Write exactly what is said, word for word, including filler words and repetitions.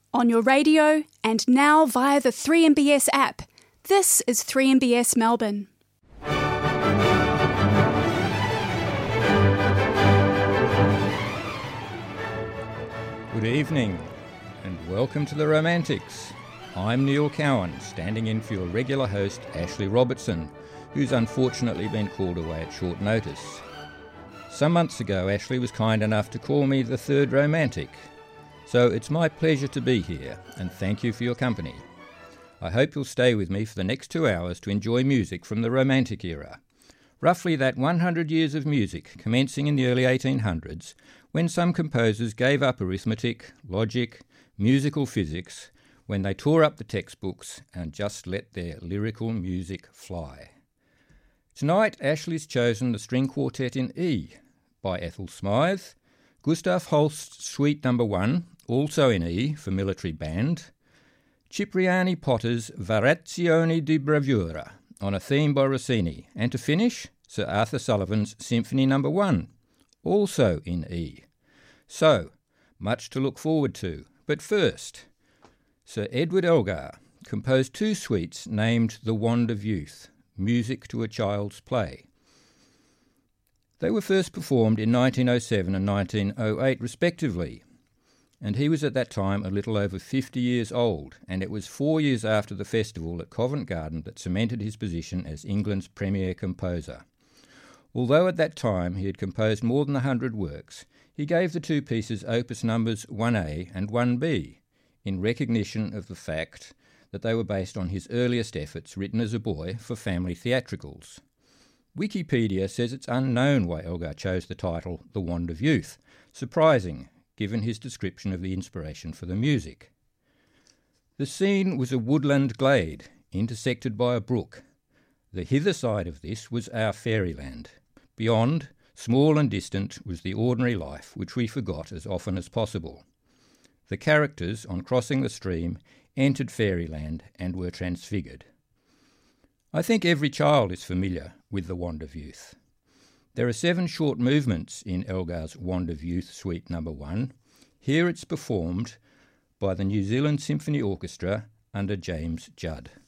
on your radio, and now via the three M B S app. This is three M B S Melbourne. Good evening, and welcome to The Romantics. I'm Neil Cowan, standing in for your regular host, Ashley Robertson, who's unfortunately been called away at short notice. Some months ago, Ashley was kind enough to call me the third romantic. So it's my pleasure to be here, and thank you for your company. I hope you'll stay with me for the next two hours to enjoy music from the Romantic era. Roughly that one hundred years of music, commencing in the early eighteen hundreds, when some composers gave up arithmetic, logic, musical physics, when they tore up the textbooks and just let their lyrical music fly. Tonight, Ashley's chosen the String Quartet in E by Ethel Smythe, Gustav Holst's Suite Number One, also in E for military band, Cipriani Potter's Variazioni di Bravura on a theme by Rossini, and to finish, Sir Arthur Sullivan's Symphony Number One, also in E. So, much to look forward to. But first, Sir Edward Elgar composed two suites named The Wand of Youth, Music to a Child's Play. They were first performed in nineteen oh seven and nineteen oh eight respectively, and he was at that time a little over fifty years old, and it was four years after the festival at Covent Garden that cemented his position as England's premier composer. Although at that time he had composed more than a hundred works, he gave the two pieces opus numbers one A and one B, in recognition of the fact that they were based on his earliest efforts written as a boy for family theatricals. Wikipedia says it's unknown why Elgar chose the title The Wand of Youth, surprising given his description of the inspiration for the music. The scene was a woodland glade, intersected by a brook. The hither side of this was our fairyland. Beyond, small and distant, was the ordinary life which we forgot as often as possible. The characters, on crossing the stream, entered fairyland and were transfigured. I think every child is familiar with The Wand of Youth. There are seven short movements in Elgar's Wand of Youth Suite Number One. Here it's performed by the New Zealand Symphony Orchestra under James Judd.